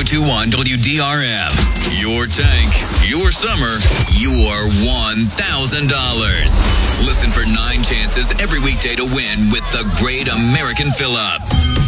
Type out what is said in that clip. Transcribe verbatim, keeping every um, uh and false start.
two one W D R M. Your tank, your summer, your one thousand dollars. Listen for nine chances every weekday to win with the Great American Fill-Up.